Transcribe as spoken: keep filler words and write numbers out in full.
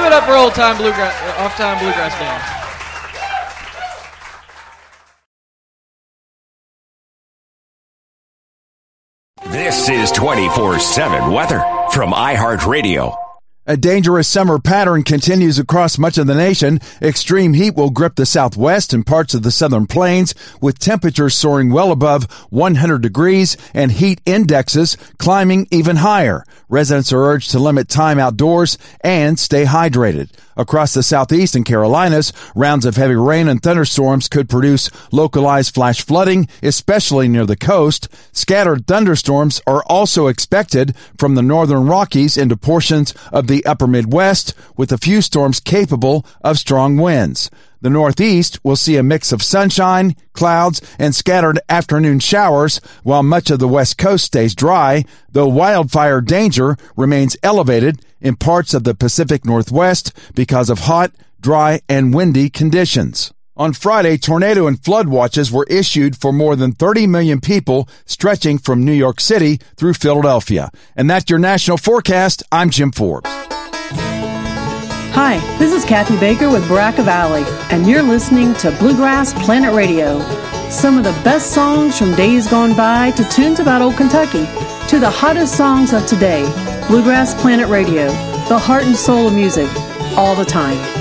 it up for Old Time Bluegrass, Off Time Bluegrass Band. This is twenty-four seven weather from iHeartRadio. A dangerous summer pattern continues across much of the nation. Extreme heat will grip the southwest and parts of the southern plains, with temperatures soaring well above one hundred degrees and heat indexes climbing even higher. Residents are urged to limit time outdoors and stay hydrated. Across the southeast and Carolinas, rounds of heavy rain and thunderstorms could produce localized flash flooding, especially near the coast. Scattered thunderstorms are also expected from the northern Rockies into portions of the upper Midwest, with a few storms capable of strong winds. The Northeast will see a mix of sunshine, clouds, and scattered afternoon showers, while much of the West Coast stays dry, though wildfire danger remains elevated in parts of the Pacific Northwest because of hot, dry, and windy conditions. On Friday, tornado and flood watches were issued for more than thirty million people, stretching from New York City through Philadelphia. And that's your national forecast. I'm Jim Forbes. Hi, this is Kathy Baker with Baraka Valley, and you're listening to Bluegrass Planet Radio. Some of the best songs from days gone by to tunes about old Kentucky to the hottest songs of today. Bluegrass Planet Radio, the heart and soul of music, all the time.